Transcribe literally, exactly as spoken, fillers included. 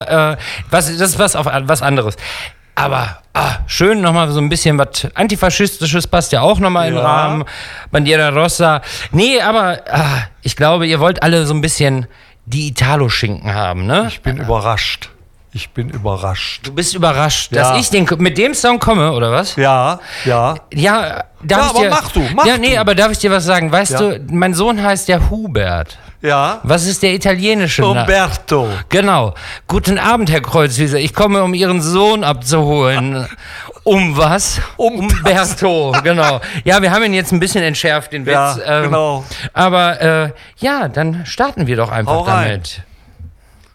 Äh, was, das ist was, auf, was anderes. Aber ah, schön nochmal so ein bisschen was Antifaschistisches passt ja auch nochmal in den Ja. Rahmen. Bandiera Rossa. Nee, aber ah, ich glaube, ihr wollt alle so ein bisschen die Italo-Schinken haben, ne? Ich bin überrascht. Ich bin überrascht. Du bist überrascht, Ja. dass ich den, mit dem Song komme, oder was? Ja, ja. Ja, darf Ja, ich aber dir, mach du, mach ja, nee, du. aber darf ich dir was sagen? Weißt Ja. du, mein Sohn heißt ja Hubert. Ja. Was ist der italienische Name? Umberto. Genau. Guten Abend, Herr Kreuzwieser. Ich komme, um Ihren Sohn abzuholen. Um was? Umberto, genau. Ja, wir haben ihn jetzt ein bisschen entschärft, den Witz. Ja, ähm, genau. Aber äh, ja, dann starten wir doch einfach Hau rein. damit.